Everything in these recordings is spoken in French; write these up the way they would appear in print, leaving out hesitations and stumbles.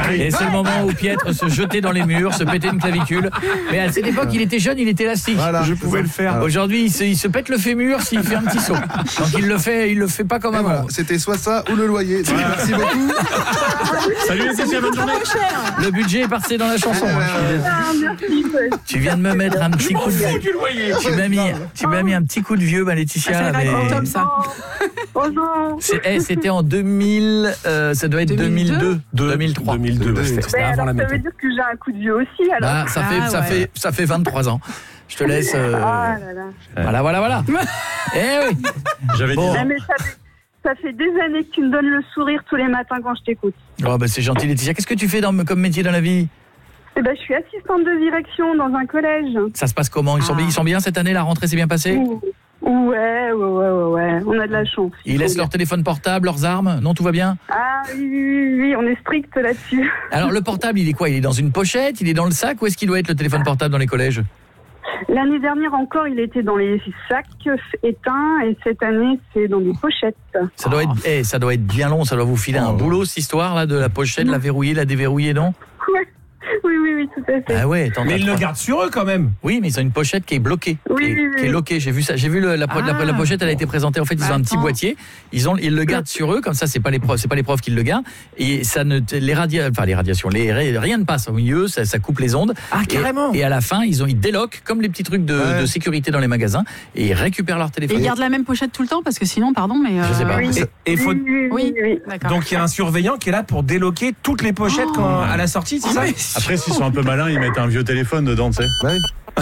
Et c'est le moment où Pietre se jetait dans les murs, se pétait une clavicule. Mais à cette époque, il était jeune, il était élastique. Voilà, Je pouvais le faire. Aujourd'hui, il se pète le fémur s'il fait un petit saut. Donc il le fait pas comme avant. Voilà, c'était soit ça ou le loyer. Donc, merci beaucoup. Salut Laetitia, bonne journée. Le budget est passé dans la chanson. Merci. Tu viens de me mettre un petit coup de vieux. Du loyer. Tu m'as mis un petit coup de vieux, Laetitia. Ça mais... comme ça. Oh non. C'était en 2000, ça doit être 2002, 2003. 2002, c'était Mais avant alors, la ça méthode. veut dire que j'ai un coup de vieux aussi, alors. Bah, ça fait 23 ans. Je te laisse. Ah là là. Voilà. Eh oui. J'avais Bon. dit. Mais ça fait des années que tu me donnes le sourire tous les matins quand je t'écoute. Oh, bah, c'est gentil, Laetitia. Qu'est-ce que tu fais comme métier dans la vie? Eh ben, je suis assistante de direction dans un collège. Ça se passe comment? Ils sont bien cette année? La rentrée s'est bien passée? Ouais. On a de la chance. Ils laissent leur téléphone portable, leurs armes? Non, tout va bien? Ah oui, on est strict là-dessus. Alors, le portable, il est quoi? Il est dans une pochette? Il est dans le sac? Où est-ce qu'il doit être, le téléphone portable, dans les collèges? L'année dernière encore, il était dans les sacs éteints et cette année, c'est dans des pochettes. Ça doit être bien long. Ça doit vous filer un boulot, cette histoire-là, de la pochette, la verrouiller, la déverrouiller, non? Oui, tout à fait. Ah ouais, attends. Mais ils le gardent sur eux quand même. Oui, mais ils ont une pochette qui est bloquée. Oui. Qui est loquée. J'ai vu ça. J'ai vu la pochette, elle a été présentée. En fait, ils ont un petit boîtier. Ils le gardent sur eux, comme ça, c'est pas les profs qui le gardent. Et ça ne, les radiations, rien ne passe au milieu, ça coupe les ondes. Ah, carrément. Et à la fin, ils déloquent, comme les petits trucs de sécurité dans les magasins, et ils récupèrent leur Et téléphone. ils gardent la même pochette tout le temps parce que sinon, pardon, mais. Je sais pas. Oui. Et faut... Oui. D'accord. Donc il y a un surveillant qui est là pour déloquer toutes les pochettes à la sortie, c'est ça? Après, s'ils sont un peu malins, ils mettent un vieux téléphone dedans, tu sais. Ouais.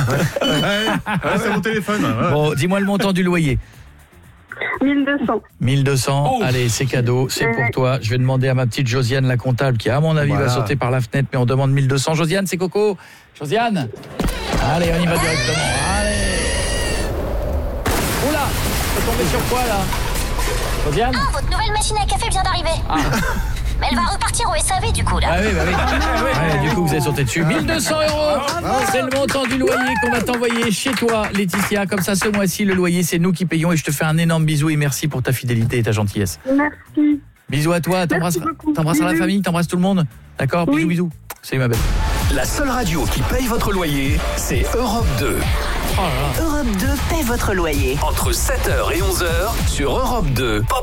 C'est mon téléphone. Ouais. Bon, dis-moi le montant du loyer. 1200. 1200. Oh. Allez, c'est cadeau, c'est pour toi. Je vais demander à ma petite Josiane, la comptable, qui, à mon avis, va sauter par la fenêtre, mais on demande 1200. Josiane, c'est Coco. Josiane. Allez, on y va directement. Allez. Oula, t'es tombé sur quoi, là? Josiane? Ah, votre nouvelle machine à café vient d'arriver. Mais elle va repartir au SAV du coup là. Ah oui, bah oui. Ouais, du coup, vous êtes sauté dessus. 1200 €. C'est le montant du loyer qu'on va t'envoyer chez toi, Laetitia. Comme ça, ce mois-ci, le loyer, c'est nous qui payons. Et je te fais un énorme bisou et merci pour ta fidélité et ta gentillesse. Merci. Bisous à toi. Merci beaucoup. T'embrasseras la Bisous. famille, t'embrasses tout le monde. D'accord? Oui. Bisous. Salut, ma belle. La seule radio qui paye votre loyer, c'est Europe 2. Oh là là. Europe 2 paie votre loyer. Entre 7h et 11h sur Europe 2.